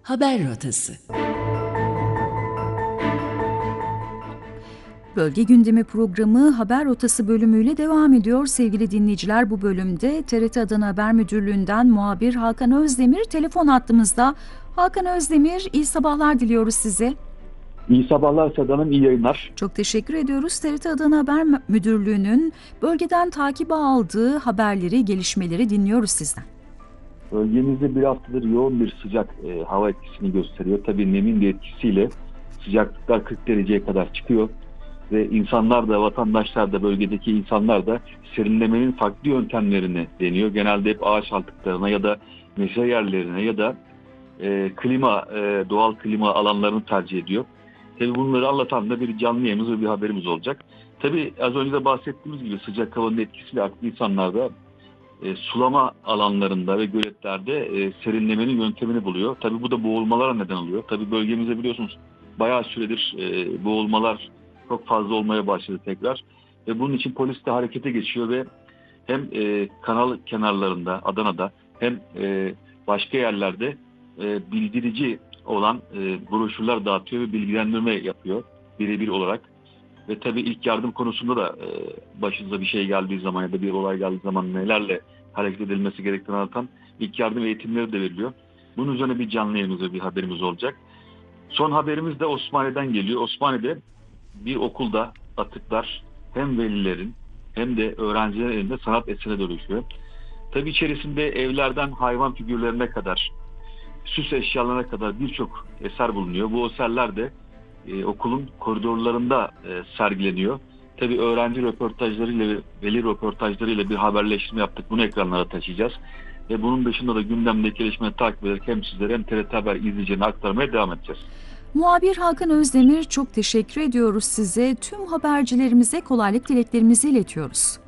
Haber Rotası. Bölge Gündemi programı Haber Rotası bölümüyle devam ediyor. Sevgili dinleyiciler, bu bölümde TRT Adana Haber Müdürlüğü'nden muhabir Hakan Özdemir telefon hattımızda. Hakan Özdemir, iyi sabahlar diliyoruz size. İyi sabahlar Seda Hanım, iyi yayınlar. Çok teşekkür ediyoruz. TRT Adana Haber Müdürlüğü'nün bölgeden takibe aldığı haberleri, gelişmeleri dinliyoruz sizden. Bölgemizde bir haftadır yoğun bir sıcak hava etkisini gösteriyor. Tabii nemin de etkisiyle sıcaklıklar 40 dereceye kadar çıkıyor. Ve insanlar da, vatandaşlar da, bölgedeki insanlar da serinlemenin farklı yöntemlerini deniyor. Genelde hep ağaç altlıklarına ya da meşe yerlerine ya da doğal klima alanlarını tercih ediyor. Tabii bunları anlatan da bir canlı yayımız ve bir haberimiz olacak. Tabii az önce de bahsettiğimiz gibi sıcak havanın etkisiyle aklı insanlar da sulama alanlarında ve göletlerde serinlemenin yöntemini buluyor. Tabii bu da boğulmalara neden oluyor. Tabii bölgemizde biliyorsunuz bayağı süredir boğulmalar çok fazla olmaya başladı tekrar. Ve bunun için polis de harekete geçiyor ve hem kanal kenarlarında, Adana'da hem başka yerlerde bildirici olan broşürler dağıtıyor ve bilgilendirme yapıyor birebir olarak. Ve tabii ilk yardım konusunda da başınıza bir şey geldiği zaman ya da bir olay geldiği zaman nelerle hareket edilmesi gerektiğini anlatan ilk yardım eğitimleri de veriliyor. Bunun üzerine bir canlı yayınımız ve bir haberimiz olacak. Son haberimiz de Osmaniye'den geliyor. Osmaniye'de bir okulda atıklar hem velilerin hem de öğrencilerin elinde sanat eserine dönüşüyor. Tabii içerisinde evlerden hayvan figürlerine kadar, süs eşyalarına kadar birçok eser bulunuyor. Bu eserler de okulun koridorlarında sergileniyor. Tabii öğrenci röportajlarıyla ve veli röportajlarıyla bir haberleştirme yaptık. Bunu ekranlara taşıyacağız. Ve bunun dışında da gündemdeki gelişmeleri takip ederek hem sizlere hem TRT Haber izleyicilerine aktarmaya devam edeceğiz. Muhabir Hakan Özdemir, çok teşekkür ediyoruz size. Tüm habercilerimize kolaylık dileklerimizi iletiyoruz.